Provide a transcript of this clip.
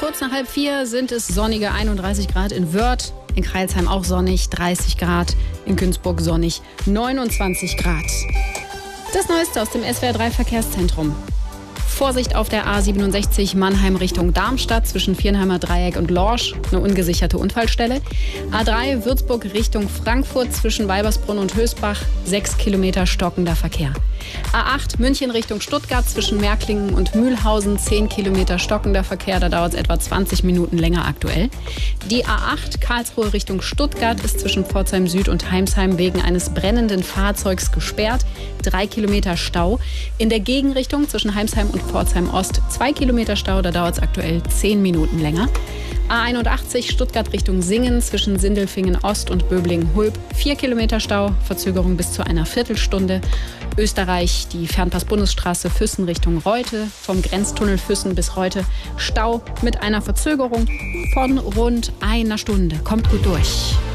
Kurz nach 3:30 sind es sonnige 31 Grad in Wörth, in Crailsheim auch sonnig 30 Grad, in Günzburg sonnig 29 Grad. Das Neueste aus dem SWR 3 Verkehrszentrum. Vorsicht auf der A67 Mannheim Richtung Darmstadt zwischen Viernheimer Dreieck und Lorsch, eine ungesicherte Unfallstelle. A3 Würzburg Richtung Frankfurt zwischen Weibersbrunn und Hösbach, 6 Kilometer stockender Verkehr. A8 München Richtung Stuttgart zwischen Märklingen und Mühlhausen, 10 Kilometer stockender Verkehr, da dauert es etwa 20 Minuten länger aktuell. Die A8 Karlsruhe Richtung Stuttgart ist zwischen Pforzheim Süd und Heimsheim wegen eines brennenden Fahrzeugs gesperrt, 3 Kilometer Stau. In der Gegenrichtung zwischen Heimsheim und Pforzheim Ost 2 Kilometer Stau, da dauert es aktuell 10 Minuten länger. A81 Stuttgart Richtung Singen zwischen Sindelfingen Ost und Böblingen-Hulb 4 Kilometer Stau, Verzögerung bis zu einer Viertelstunde. Österreich die Fernpass-Bundesstraße Füssen Richtung Reute, vom Grenztunnel Füssen bis Reute Stau mit einer Verzögerung von rund einer Stunde. Kommt gut durch.